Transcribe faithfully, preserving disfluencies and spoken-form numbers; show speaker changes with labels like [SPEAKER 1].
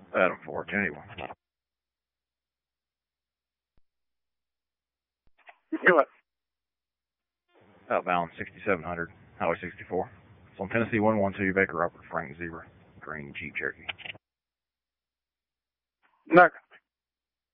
[SPEAKER 1] Adam four, anyone.
[SPEAKER 2] Go ahead.
[SPEAKER 1] Outbound sixty-seven hundred, Highway sixty-four. It's on Tennessee one one two, Baker Robert Frank Zebra, Green Jeep Cherokee.
[SPEAKER 2] Next.